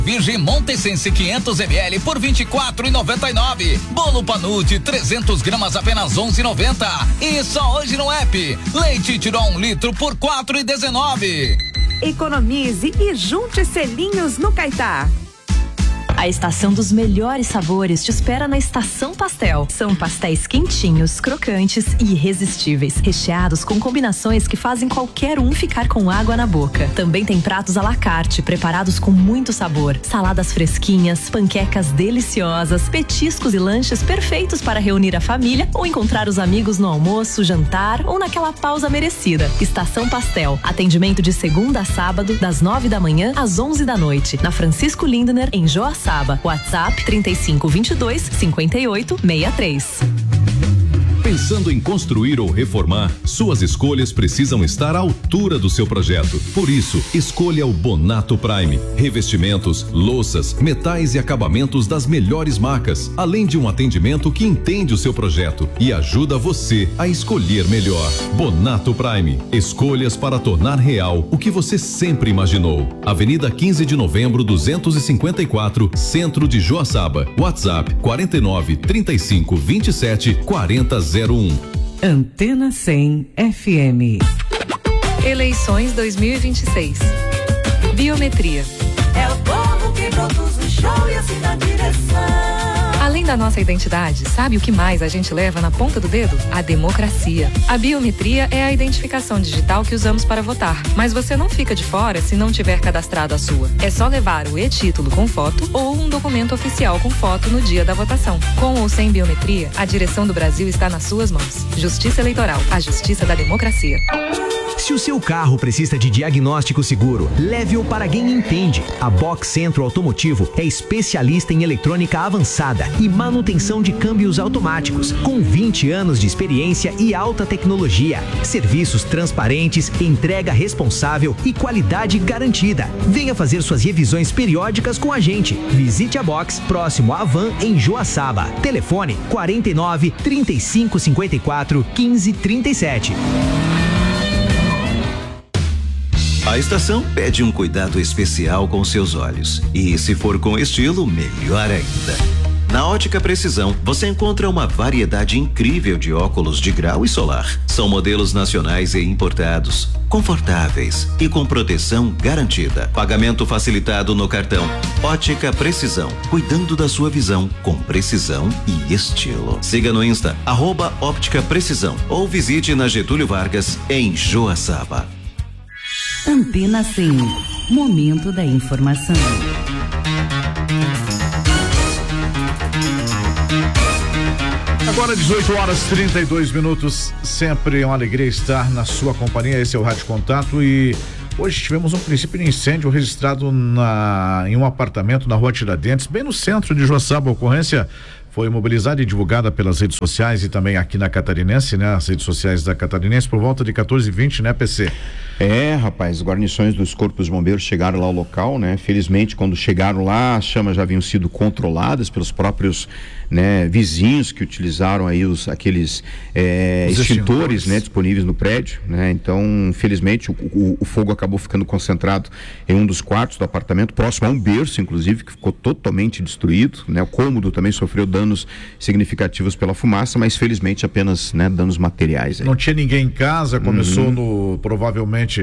Virgem Montesense 500 ml por 24,99. Bolo Panude 300 gramas apenas 11,90. E só hoje no app. Leite Tirol 1 litro por 4,19. Economize e junte selinhos no Caetá. A estação dos melhores sabores te espera na Estação Pastel. São pastéis quentinhos, crocantes e irresistíveis, recheados com combinações que fazem qualquer um ficar com água na boca. Também tem pratos à la carte, preparados com muito sabor, saladas fresquinhas, panquecas deliciosas, petiscos e lanches perfeitos para reunir a família ou encontrar os amigos no almoço, jantar ou naquela pausa merecida. Estação Pastel, atendimento de segunda a sábado, das 9 da manhã às 11 da noite, na Francisco Lindner, em Joaçaba. WhatsApp 3522-5863. Pensando em construir ou reformar, suas escolhas precisam estar à altura do seu projeto. Por isso, escolha o Bonato Prime. Revestimentos, louças, metais e acabamentos das melhores marcas, além de um atendimento que entende o seu projeto e ajuda você a escolher melhor. Bonato Prime. Escolhas para tornar real o que você sempre imaginou. Avenida 15 de Novembro 254, Centro de Joaçaba. WhatsApp 49 35 27 40 01. Antena 100 FM. Eleições 2026. Biometria. É o povo que produz o show e assim na direção. Além da nossa identidade, sabe o que mais a gente leva na ponta do dedo? A democracia. A biometria é a identificação digital que usamos para votar. Mas você não fica de fora se não tiver cadastrado a sua. É só levar o e-título com foto ou um documento oficial com foto no dia da votação. Com ou sem biometria, a direção do Brasil está nas suas mãos. Justiça Eleitoral, a justiça da democracia. Se o seu carro precisa de diagnóstico seguro, leve-o para quem entende. A Box Centro Automotivo é especialista em eletrônica avançada e manutenção de câmbios automáticos, com 20 anos de experiência e alta tecnologia. Serviços transparentes, entrega responsável e qualidade garantida. Venha fazer suas revisões periódicas com a gente. Visite a Box próximo à Van em Joaçaba. Telefone 49 35 54 15 37. A estação pede um cuidado especial com seus olhos. E se for com estilo, melhor ainda. Na Ótica Precisão, você encontra uma variedade incrível de óculos de grau e solar. São modelos nacionais e importados, confortáveis e com proteção garantida. Pagamento facilitado no cartão. Ótica Precisão, cuidando da sua visão com precisão e estilo. Siga no Insta, @Óptica Precisão, ou visite na Getúlio Vargas, em Joaçaba. Antena 100. Momento da informação. Agora 18 horas 32 minutos, sempre é uma alegria estar na sua companhia. Esse é o Rádio Contato e hoje tivemos um princípio de incêndio registrado em um apartamento na Rua Tiradentes, bem no centro de Joaçaba. A ocorrência foi mobilizada e divulgada pelas redes sociais e também aqui na Catarinense, né? As redes sociais da Catarinense por volta de 14h20, né, PC? Rapaz, guarnições dos corpos de bombeiros chegaram lá ao local, né? Felizmente, quando chegaram lá, as chamas já haviam sido controladas pelos próprios, né, vizinhos que utilizaram aí aqueles extintores, né, disponíveis no prédio, né? Então, felizmente, o fogo acabou ficando concentrado em um dos quartos do apartamento, próximo a um berço, inclusive, que ficou totalmente destruído, né? O cômodo também sofreu danos significativos pela fumaça, mas felizmente apenas, né, danos materiais aí. Não tinha ninguém em casa, começou provavelmente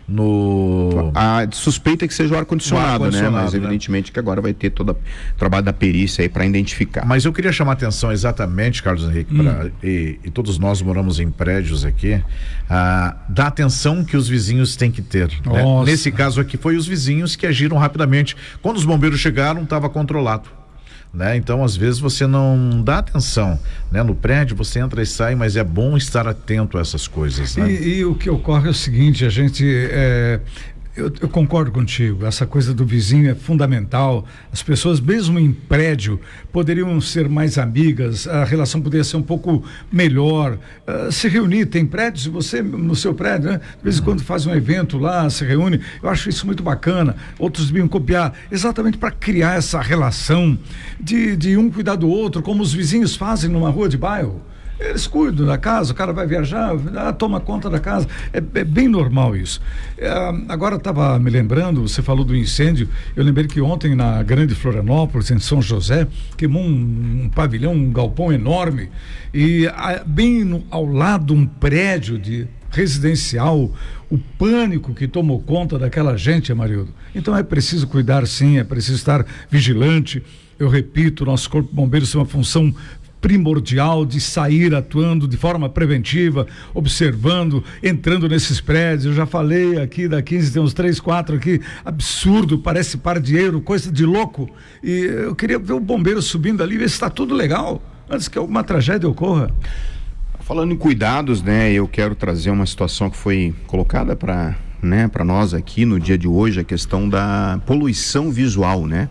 a suspeita é que seja o ar-condicionado, né? Mas evidentemente que agora vai ter todo o trabalho da perícia aí para identificar. Mas eu queria chamar a atenção exatamente, Carlos Henrique, e todos nós moramos em prédios aqui, da atenção que os vizinhos têm que ter, né? Nesse caso aqui foi os vizinhos que agiram rapidamente. Quando os bombeiros chegaram, estava controlado, né? Então, às vezes você não dá atenção, né? No prédio você entra e sai, mas é bom estar atento a essas coisas, né? E o que ocorre é o seguinte, a gente eu concordo contigo, essa coisa do vizinho é fundamental. As pessoas, mesmo em prédio, poderiam ser mais amigas, a relação poderia ser um pouco melhor, se reunir. Tem prédios, você no seu prédio, né? De vez em quando faz um evento lá, se reúne, eu acho isso muito bacana. Outros deviam copiar, exatamente para criar essa relação de um cuidar do outro, como os vizinhos fazem numa rua de bairro. Eles cuidam da casa, o cara vai viajar, toma conta da casa. É bem normal isso. Agora estava me lembrando, você falou do incêndio, eu lembrei que ontem na Grande Florianópolis, em São José, queimou um pavilhão, um galpão enorme, e bem ao lado um prédio de residencial, o pânico que tomou conta daquela gente, Amarildo. Então é preciso cuidar, sim, é preciso estar vigilante. Eu repito, nosso Corpo de Bombeiros tem uma função primordial de sair atuando de forma preventiva, observando, entrando nesses prédios. Eu já falei aqui da 15, tem uns 3, 4 aqui, absurdo, parece pardieiro, coisa de louco. E eu queria ver o bombeiro subindo ali, ver se está tudo legal, antes que alguma tragédia ocorra. Falando em cuidados, né, eu quero trazer uma situação que foi colocada para nós aqui no dia de hoje, a questão da poluição visual, né?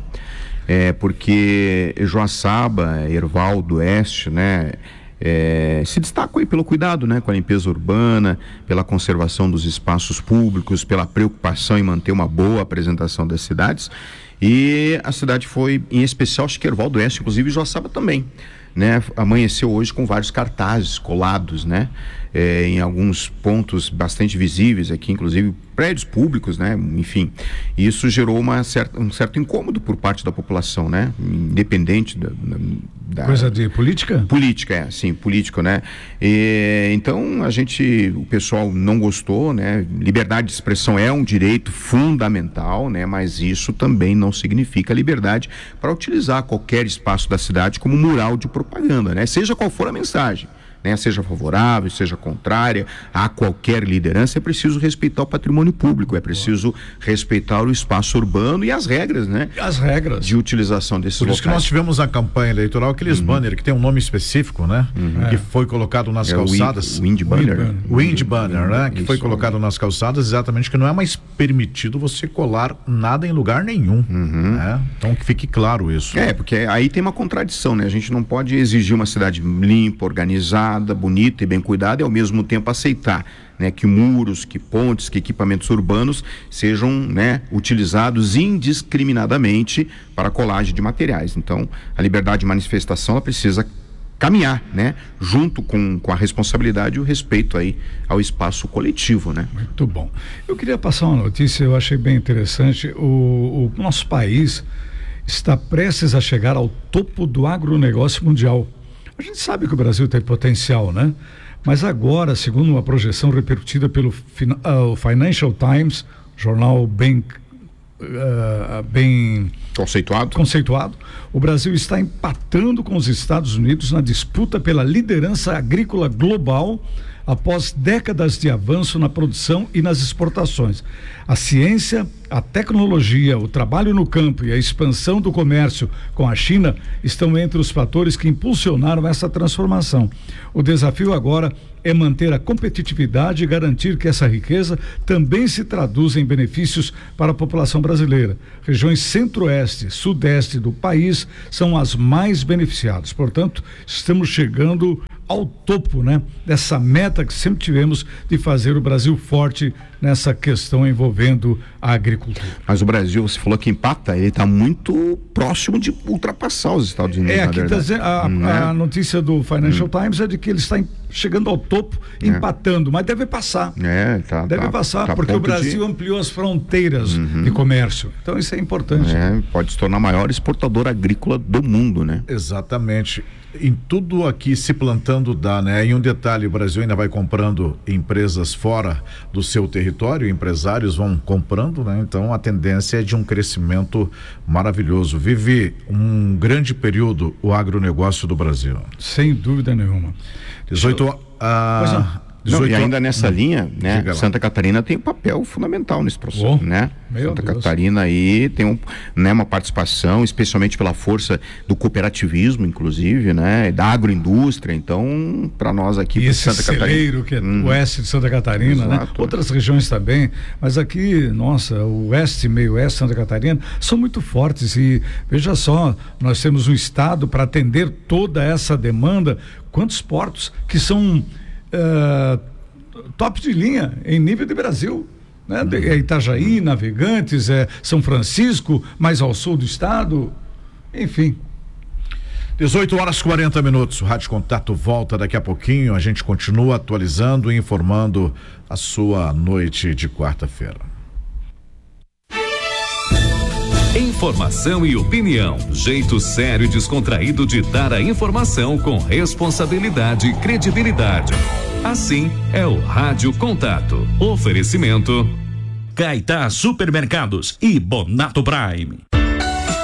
Porque Joaçaba, Herval do Oeste, né, se destacam aí pelo cuidado, né, com a limpeza urbana, pela conservação dos espaços públicos, pela preocupação em manter uma boa apresentação das cidades. E a cidade foi, em especial, acho que Herval do Oeste, inclusive Joaçaba também, né, amanheceu hoje com vários cartazes colados, né, em alguns pontos bastante visíveis aqui, inclusive prédios públicos, né, enfim, isso gerou um certo incômodo por parte da população, né, independente da coisa de política? Política, sim, político, né, então o pessoal não gostou, né, liberdade de expressão é um direito fundamental, né, mas isso também não significa liberdade para utilizar qualquer espaço da cidade como mural de propaganda, né, seja qual for a mensagem, né, seja favorável, seja contrária a qualquer liderança. É preciso respeitar o patrimônio público, é preciso respeitar o espaço urbano e as regras, né? As regras de utilização desses locais. Por isso que nós tivemos a campanha eleitoral, aqueles banner que tem um nome específico, né? Que foi colocado nas calçadas. O Wind Banner. O Wind Banner, né? Que foi colocado nas calçadas, exatamente, que não é mais permitido você colar nada em lugar nenhum, né? Então que fique claro isso. Porque aí tem uma contradição, né? A gente não pode exigir uma cidade limpa, organizada, bonita e bem cuidada e ao mesmo tempo aceitar, né, que muros, que pontes, que equipamentos urbanos sejam, né, utilizados indiscriminadamente para a colagem de materiais. Então, a liberdade de manifestação ela precisa caminhar, né, junto com a responsabilidade e o respeito aí ao espaço coletivo, né? Muito bom. Eu queria passar uma notícia, eu achei bem interessante. O nosso país está prestes a chegar ao topo do agronegócio mundial. A gente sabe que o Brasil tem potencial, né? Mas agora, segundo uma projeção repercutida pelo Financial Times, jornal bem conceituado, o Brasil está empatando com os Estados Unidos na disputa pela liderança agrícola global após décadas de avanço na produção e nas exportações. A ciência, a tecnologia, o trabalho no campo e a expansão do comércio com a China estão entre os fatores que impulsionaram essa transformação. O desafio agora é manter a competitividade e garantir que essa riqueza também se traduza em benefícios para a população brasileira. Regiões centro-oeste, sudeste do país são as mais beneficiadas. Portanto, estamos chegando ao topo, né, dessa meta que sempre tivemos de fazer o Brasil forte nessa questão envolvendo a agricultura. Mas o Brasil, você falou que empata, ele está muito próximo de ultrapassar os Estados Unidos, na aqui verdade. A notícia do Financial Times é de que ele está chegando ao topo, empatando, mas deve passar. Deve passar, porque o Brasil ampliou as fronteiras de comércio. Então isso é importante. Pode se tornar a maior exportadora agrícola do mundo, né? Exatamente. Em tudo aqui se plantando dá, né? E um detalhe, o Brasil ainda vai comprando empresas fora do seu território, empresários vão comprando, né? Então a tendência é de um crescimento maravilhoso. Vive um grande período o agronegócio do Brasil. Sem dúvida nenhuma. 18 e ainda nessa linha, né? Santa Catarina tem um papel fundamental nesse processo, né? Santa Catarina aí tem uma participação, especialmente pela força do cooperativismo, inclusive, né? Da agroindústria. Então, para nós aqui, esse Santa Catarina, que é o oeste de Santa Catarina, né? Outras regiões também, mas aqui, nossa, o oeste, meio oeste, Santa Catarina, são muito fortes e veja só, nós temos um estado para atender toda essa demanda. Quantos portos que são top de linha em nível de Brasil, né? Itajaí, Navegantes, São Francisco, mais ao sul do estado, enfim. 18h40. O Rádio Contato volta daqui a pouquinho. A gente continua atualizando e informando a sua noite de quarta-feira. Informação e opinião. Jeito sério e descontraído de dar a informação com responsabilidade e credibilidade. Assim é o Rádio Contato. Oferecimento Caetá Supermercados e Bonato Prime.